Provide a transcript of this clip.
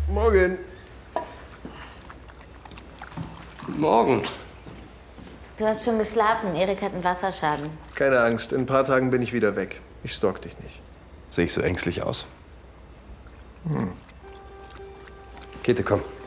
Morgen. Guten Morgen. Du hast schon geschlafen. Erik hat einen Wasserschaden. Keine Angst, in ein paar Tagen bin ich wieder weg. Ich stalk dich nicht. Sehe ich so ängstlich aus? Käthe, komm.